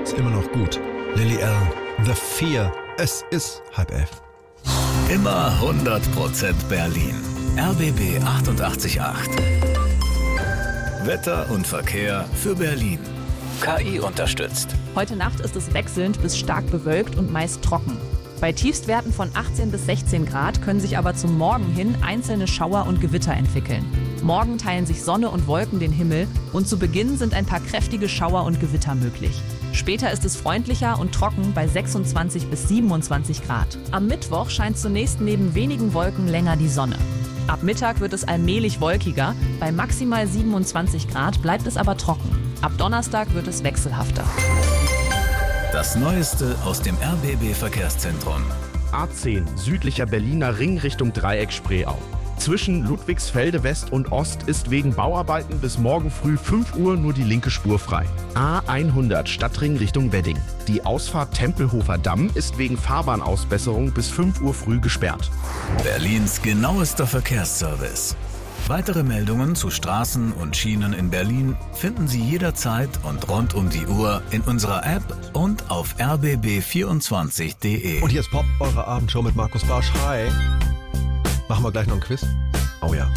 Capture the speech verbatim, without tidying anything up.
tut's immer noch gut. Lily Allen, The Fear. Es ist halb elf. Immer hundert Prozent Berlin. R B B achtundachtzig Komma acht. Wetter und Verkehr für Berlin. K I unterstützt. Heute Nacht ist es wechselnd bis stark bewölkt und meist trocken. Bei Tiefstwerten von achtzehn bis sechzehn Grad können sich aber zum Morgen hin einzelne Schauer und Gewitter entwickeln. Morgen teilen sich Sonne und Wolken den Himmel und zu Beginn sind ein paar kräftige Schauer und Gewitter möglich. Später ist es freundlicher und trocken bei sechsundzwanzig bis siebenundzwanzig Grad. Am Mittwoch scheint zunächst neben wenigen Wolken länger die Sonne. Ab Mittag wird es allmählich wolkiger, bei maximal siebenundzwanzig Grad bleibt es aber trocken. Ab Donnerstag wird es wechselhafter. Das Neueste aus dem R B B-Verkehrszentrum. A zehn, südlicher Berliner Ring Richtung Dreieck Spreeau. Zwischen Ludwigsfelde West und Ost ist wegen Bauarbeiten bis morgen früh fünf Uhr nur die linke Spur frei. A hundert, Stadtring Richtung Wedding. Die Ausfahrt Tempelhofer Damm ist wegen Fahrbahnausbesserung bis fünf Uhr früh gesperrt. Berlins genauester Verkehrsservice. Weitere Meldungen zu Straßen und Schienen in Berlin finden Sie jederzeit und rund um die Uhr in unserer App und auf r b b vierundzwanzig punkt d e. Und hier ist Pop, eure Abendshow mit Markus Barsch. Hi. Machen wir gleich noch ein Quiz? Oh ja.